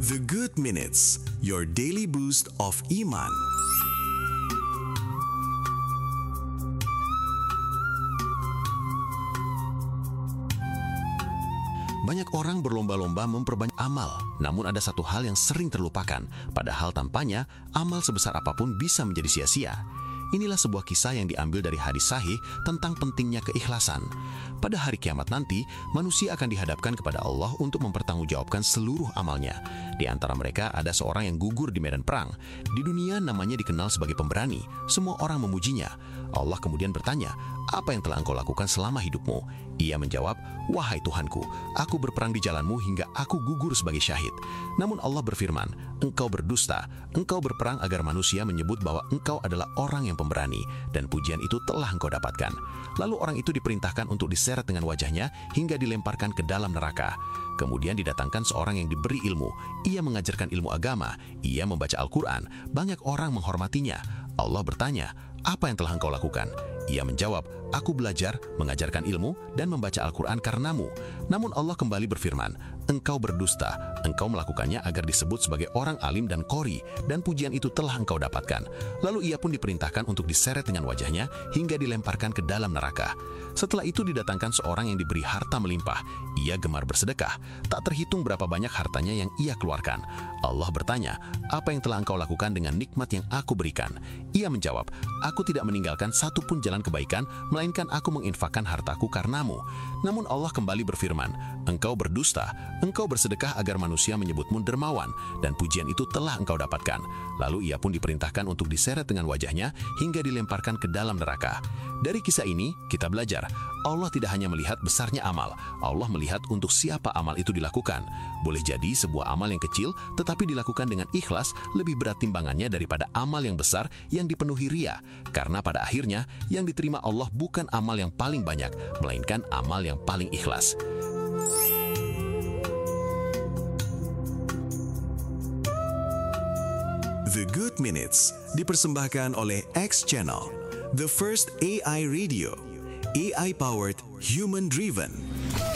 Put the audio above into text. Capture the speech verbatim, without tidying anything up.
The Good Minutes, your daily boost of iman. Banyak orang berlomba-lomba memperbanyak amal, namun ada satu hal yang sering terlupakan, padahal tanpanya amal sebesar apapun bisa menjadi sia-sia. Inilah sebuah kisah yang diambil dari hadis sahih tentang pentingnya keikhlasan. Pada hari kiamat nanti, manusia akan dihadapkan kepada Allah untuk mempertanggungjawabkan seluruh amalnya. Di antara mereka ada seorang yang gugur di medan perang. Di dunia namanya dikenal sebagai pemberani. Semua orang memujinya. Allah kemudian bertanya, "Apa yang telah engkau lakukan selama hidupmu?" Ia menjawab, "Wahai Tuhanku, aku berperang di jalanmu hingga aku gugur sebagai syahid." Namun Allah berfirman, "Engkau berdusta. Engkau berperang agar manusia menyebut bahwa engkau adalah orang yang pemberani, dan pujian itu telah engkau dapatkan." Lalu orang itu diperintahkan untuk diseret dengan wajahnya hingga dilemparkan ke dalam neraka. Kemudian didatangkan seorang yang diberi ilmu. Ia mengajarkan ilmu agama. Ia membaca Al-Quran. Banyak orang menghormatinya. Allah bertanya, "Apa yang telah engkau lakukan?" Ia menjawab, "Aku belajar, mengajarkan ilmu, dan membaca Al-Quran karenamu." Namun Allah kembali berfirman, "Engkau berdusta. Engkau melakukannya agar disebut sebagai orang alim dan qori, dan pujian itu telah engkau dapatkan." Lalu ia pun diperintahkan untuk diseret dengan wajahnya hingga dilemparkan ke dalam neraka. Setelah itu didatangkan seorang yang diberi harta melimpah. Ia gemar bersedekah. Tak terhitung berapa banyak hartanya yang ia keluarkan. Allah bertanya, "Apa yang telah engkau lakukan dengan nikmat yang aku berikan?" Ia menjawab, "Aku tidak meninggalkan satu pun jalan kebaikan, melainkan aku menginfakkan hartaku karenamu." Namun Allah kembali berfirman, "Engkau berdusta. Engkau bersedekah agar manusia menyebutmu dermawan, dan pujian itu telah engkau dapatkan." Lalu ia pun diperintahkan untuk diseret dengan wajahnya hingga dilemparkan ke dalam neraka. Dari kisah ini, kita belajar, Allah tidak hanya melihat besarnya amal, Allah melihat untuk siapa amal itu dilakukan. Boleh jadi sebuah amal yang kecil, tetapi dilakukan dengan ikhlas lebih berat timbangannya daripada amal yang besar yang dipenuhi ria. Karena pada akhirnya, yang diterima Allah bukan amal yang paling banyak, melainkan amal yang paling ikhlas. The Good Minutes dipersembahkan oleh X Channel, the first A I radio, A I-powered, human-driven.